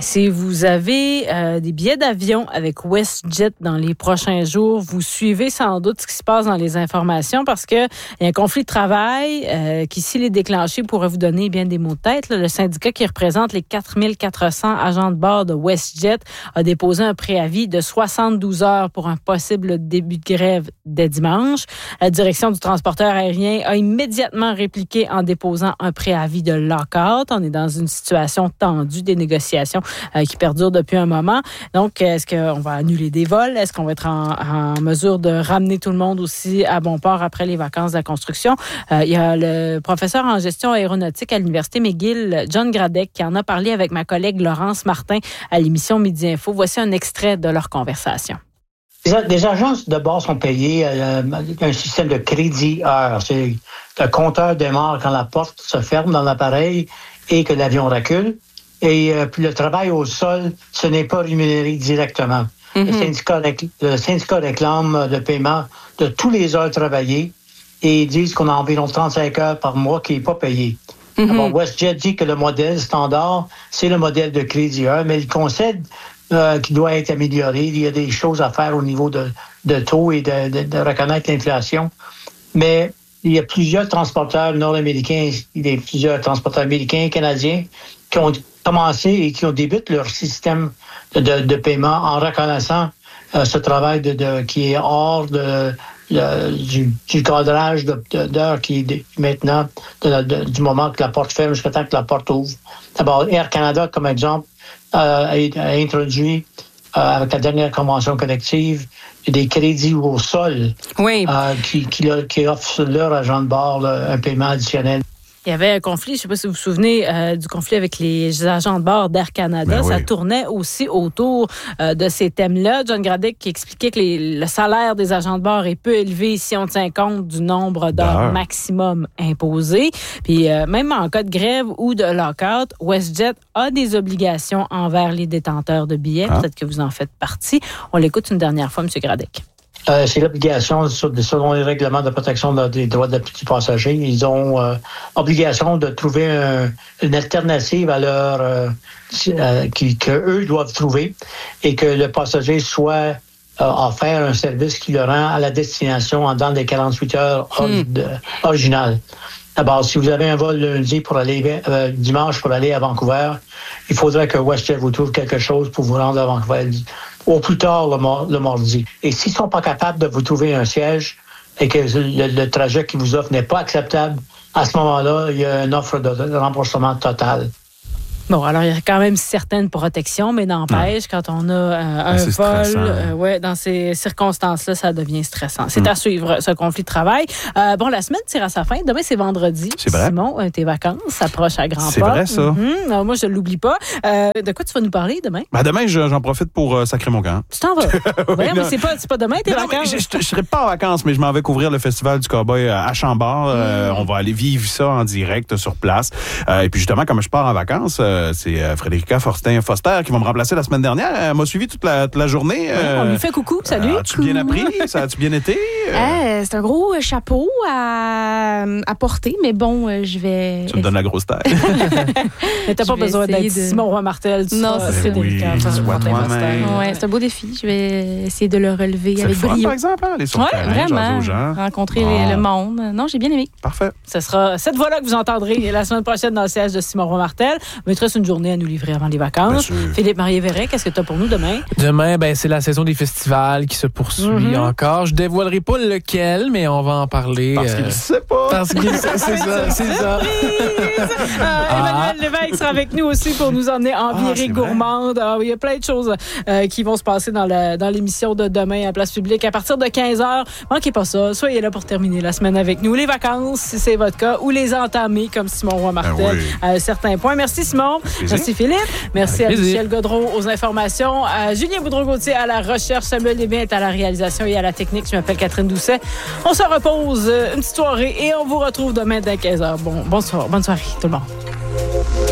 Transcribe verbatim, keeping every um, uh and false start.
Si vous avez euh, des billets d'avion avec WestJet dans les prochains jours, vous suivez sans doute ce qui se passe dans les informations parce qu'il y a un conflit de travail euh, qui, s'il est déclenché, pourrait vous donner bien des mots de tête. Là, le syndicat qui représente les quatre mille quatre cents agents de bord de WestJet a déposé un préavis de soixante-douze heures pour un possible début de grève dès dimanche. La direction du transporteur aérien a immédiatement répliqué en déposant un préavis de lock-out. On est dans une situation tendue des négociations euh, qui perdurent depuis un moment. Donc, est-ce qu'on va annuler des vols? Est-ce qu'on va être en, en mesure de ramener tout le monde aussi à bon port après les vacances de la construction? Euh, il y a le professeur en gestion aéronautique à l'Université McGill, John Gradec, qui en a parlé avec ma collègue Laurence Martin à l'émission Midi Info. Voici un extrait de leur conversation. Les agences de bord sont payées euh, un système de crédit heure. C'est le compteur démarre quand la porte se ferme dans l'appareil et que l'avion recule. Et euh, puis le travail au sol, ce n'est pas rémunéré directement. Mm-hmm. Le, syndicat, le syndicat réclame le paiement de tous les heures travaillées et ils disent qu'on a environ trente-cinq heures par mois qui n'est pas payé. Mm-hmm. Alors, WestJet dit que le modèle standard, c'est le modèle de crédit heure, mais il concède euh, qu'il doit être amélioré. Il y a des choses à faire au niveau de, de taux et de, de, de reconnaître l'inflation. Mais il y a plusieurs transporteurs nord-américains, il y a plusieurs transporteurs américains et canadiens qui ont commencé et qui ont débuté leur système de, de, de paiement en reconnaissant euh, ce travail de, de, qui est hors de, de, du, du cadrage de, de, d'heures qui est maintenant de, de, du moment que la porte ferme jusqu'à temps que la porte ouvre. D'abord, Air Canada, comme exemple, euh, a, a introduit euh, avec la dernière convention collective des crédits au sol oui. euh, qui, qui, qui offrent leur agent de bord là, un paiement additionnel. Il y avait un conflit, je ne sais pas si vous vous souvenez euh, du conflit avec les agents de bord d'Air Canada. Ben oui. Ça tournait aussi autour euh, de ces thèmes-là. John Gradec qui expliquait que les, le salaire des agents de bord est peu élevé si on tient compte du nombre d'heures D'heure. maximum imposées. Puis euh, même en cas de grève ou de lock-out, WestJet a des obligations envers les détenteurs de billets. Ah. Peut-être que vous en faites partie. On l'écoute une dernière fois, M. Gradec. Euh, c'est l'obligation, selon les règlements de protection des droits de petits passagers, ils ont euh, obligation de trouver un, une alternative à leur euh, euh, qui, que eux doivent trouver et que le passager soit euh, offert un service qui le rend à la destination en dans les quarante-huit heures mm. de, originales. D'abord, si vous avez un vol lundi pour aller euh, dimanche pour aller à Vancouver, il faudrait que WestJet vous trouve quelque chose pour vous rendre à Vancouver au plus tard le, le mardi. Et s'ils ne sont pas capables de vous trouver un siège et que le, le trajet qu'ils vous offrent n'est pas acceptable, à ce moment-là, il y a une offre de, de remboursement total. Bon, alors il y a quand même certaines protections, mais n'empêche, quand on a euh, un c'est vol, euh, ouais, dans ces circonstances-là, ça devient stressant. C'est mm. à suivre, ce conflit de travail. Euh, bon, la semaine tire à sa fin. Demain, c'est vendredi. C'est vrai. Simon, euh, tes vacances s'approchent à grands pas. C'est vrai, ça. Mm-hmm. Alors, moi, je ne l'oublie pas. Euh, de quoi tu vas nous parler demain? Ben, demain, je, j'en profite pour euh, sacrer mon camp. Tu t'en vas? oui, ouais, mais c'est pas, c'est pas demain, tes non, vacances? Je ne serai pas en vacances, mais je m'en vais couvrir le festival du Cowboy à Chambord. Mm. Euh, on va aller vivre ça en direct sur place. Euh, et puis, justement, comme je pars en vacances, euh, c'est euh, Frédérica Fortin-Foster qui va me remplacer la semaine dernière. Elle m'a suivi toute la, toute la journée. Ouais, euh, on lui fait coucou, salut. Euh, as-tu bien appris? Ça a-tu bien été? Euh... Euh, c'est un gros chapeau à, à porter, mais bon, euh, je vais... Tu me donnes la grosse taille. Mais t'as pas besoin d'être de... Simon Roy-Martel. Tu non, c'est Frédérica oui, Fortin-Foster. Ouais, c'est un beau défi. Je vais essayer de le relever c'est avec fun, brio. par exemple, hein, les ouais, vraiment. Aux gens. Rencontrer oh. le monde. Non, j'ai bien aimé. Parfait. Ce sera cette voix-là que vous entendrez la semaine prochaine dans le C H de Simon Roy-Martel. Mais il te reste une journée à nous livrer avant les vacances. Philippe Marié-Verret, qu'est-ce que tu as pour nous demain? Demain, ben, c'est la saison des festivals qui se poursuit mm-hmm. encore. Je dévoilerai pas lequel, mais on va en parler. Parce euh... qu'il ne sait pas. Parce qu'il sait, c'est ça, c'est ça. ah, Emmanuel Lévesque sera avec nous aussi pour nous emmener en virée ah, gourmande. Ah, il y a plein de choses euh, qui vont se passer dans, la, dans l'émission de demain à Place Publique à partir de quinze heures. Manquez pas ça. Soyez là pour terminer la semaine avec nous. Les vacances, si c'est votre cas, ou les entamer comme Simon Roy-Martel ben oui. à un certain point. Merci Simon. Merci Philippe. Merci Avec à Michel Gaudreau aux informations, à Julien Boudreau-Gauthier à la recherche, Samuel Desbiens est à la réalisation et à la technique. Je m'appelle Catherine Doucet. On se repose une petite soirée et on vous retrouve demain dès quinze heures. Bon, bonne soirée, bonne soirée tout le monde.